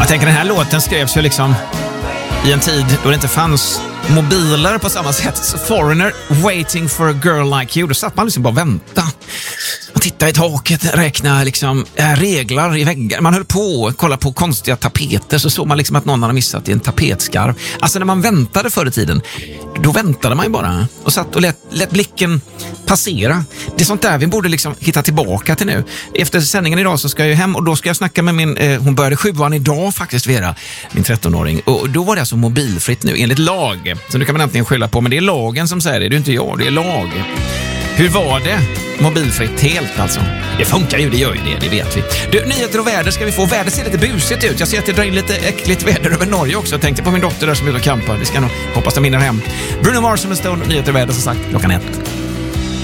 tänker den här låten skrevs ju liksom i en tid då det inte fanns mobiler på samma sätt. Så Foreigner, Waiting for a Girl Like You. Då satt man liksom bara och vänta. Man tittade i taket, räknade liksom reglar i väggar. Man höll på att kolla på konstiga tapeter, så såg man liksom att någon hade missat i en tapetskarv. Alltså när man väntade förr i tiden, då väntade man ju bara och satt och lät blicken passera. Det är sånt där vi borde liksom hitta tillbaka till nu. Efter sändningen idag så ska jag ju hem och då ska jag snacka med hon började 7:an idag faktiskt, Vera, min 13-åring. Och då var det alltså mobilfritt nu enligt lag. Så nu kan man äntligen skylla på, men det är lagen som säger det är inte jag, det är lag. Hur var det? Mobilfritt helt alltså. Det funkar ju, det gör ju det vet vi. Du, nyheter och väder ska vi få. Väder ser lite busigt ut. Jag ser att det drar in lite äckligt väder över Norge också. Jag tänkte på min dotter där som är ute och campar. Vi ska nog hoppas de hinner hem. Bruno Mars och Stone, nyheter och väder som sagt, 1:00.